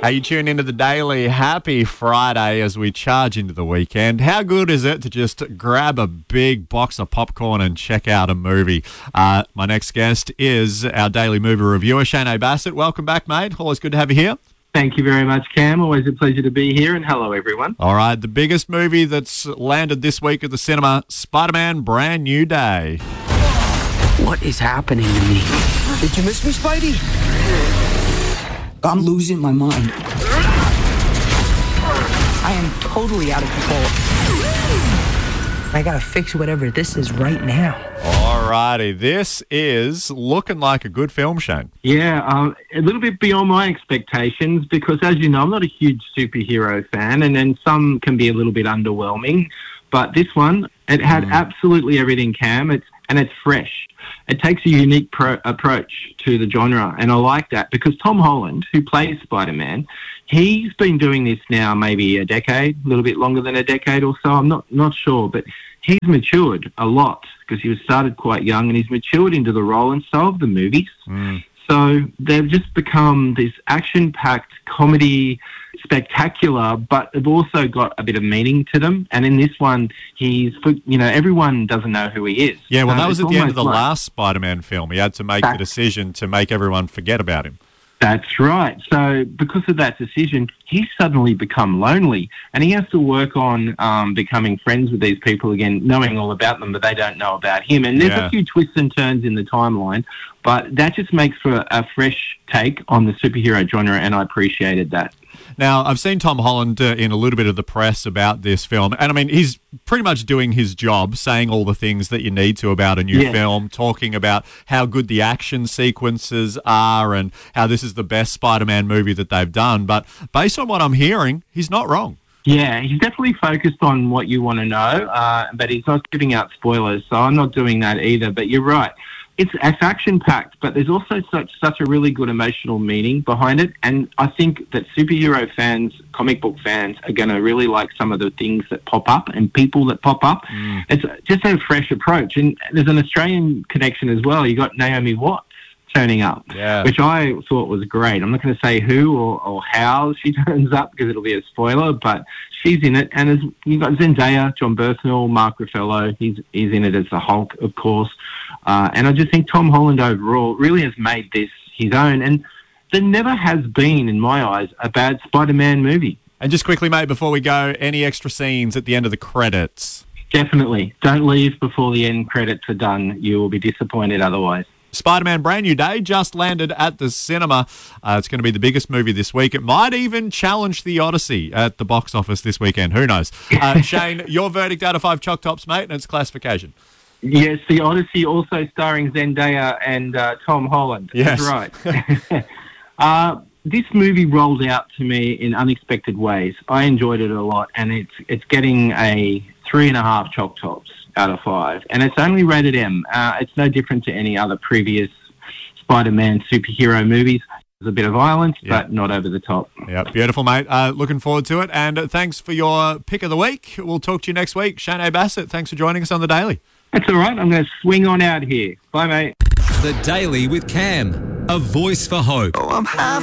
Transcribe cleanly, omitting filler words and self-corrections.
Hey, you tune into the Daily. Happy Friday as we charge into the weekend. How good is it to just grab a big box of popcorn and check out a movie? My next guest is our daily movie reviewer, Shane Bassett. Welcome back, mate. Always good to have you here. Thank you very much, Cam. Always a pleasure to be here, and hello, everyone. All right, the biggest movie that's landed this week at the cinema, Spider-Man Brand New Day. What is happening to me? Did you miss me, Spidey? I'm losing my mind. I am totally out of control. I gotta fix whatever this is right now. All righty, this is looking like a good film, Shane. Yeah, a little bit beyond my expectations because, as you know, I'm not a huge superhero fan, and then some can be a little bit underwhelming. But this one, it had absolutely everything, Cam. It's fresh. It takes a unique approach to the genre, and I like that because Tom Holland, who plays Spider-Man, he's been doing this now maybe a decade, a little bit longer than a decade or so. I'm not sure, but he's matured a lot because he was started quite young, and he's matured into the role, and so have the movies. So they've just become this action-packed comedy spectacular, but they've also got a bit of meaning to them. And in this one, everyone doesn't know who he is. Yeah, well, that was at the end of the last Spider-Man film. He had to make the decision to make everyone forget about him. That's right. So because of that decision, he's suddenly become lonely, and he has to work on becoming friends with these people again, knowing all about them, but they don't know about him. And there's a few twists and turns in the timeline, but that just makes for a fresh take on the superhero genre, and I appreciated that. Now, I've seen Tom Holland in a little bit of the press about this film, and I mean, he's pretty much doing his job, saying all the things that you need to about a new film, talking about how good the action sequences are and how this is the best Spider-Man movie that they've done. But based on what I'm hearing, he's not wrong. Yeah, he's definitely focused on what you want to know, but he's not giving out spoilers, so I'm not doing that either. But you're right. It's action-packed, but there's also such a really good emotional meaning behind it. And I think that superhero fans, comic book fans, are going to really like some of the things that pop up and people that pop up. It's just a fresh approach. And there's an Australian connection as well. You got Naomi Watts turning up, which I thought was great. I'm not going to say who or how she turns up because it'll be a spoiler, but she's in it. And you've got Zendaya, John Bernthal, Mark Ruffalo. He's in it as the Hulk, of course. And I just think Tom Holland overall really has made this his own. And there never has been, in my eyes, a bad Spider-Man movie. And just quickly, mate, before we go, any extra scenes at the end of the credits? Definitely. Don't leave before the end credits are done. You will be disappointed otherwise. Spider-Man Brand New Day just landed at the cinema. It's going to be the biggest movie this week. It might even challenge The Odyssey at the box office this weekend. Who knows? Shane, your verdict out of 5 Choc Tops, mate, and its classification. Yes, The Odyssey, also starring Zendaya and Tom Holland. Yes. That's right. This movie rolled out to me in unexpected ways. I enjoyed it a lot, and it's getting a 3.5 Choc Tops out of 5, and it's only rated M. It's no different to any other previous Spider-Man superhero movies. There's a bit of violence, but not over the top. Yeah, beautiful, mate. Looking forward to it, and thanks for your pick of the week. We'll talk to you next week. Shane Bassett, thanks for joining us on The Daily. That's all right. I'm going to swing on out here. Bye, mate. The Daily with Cam, a voice for hope. Oh, I'm half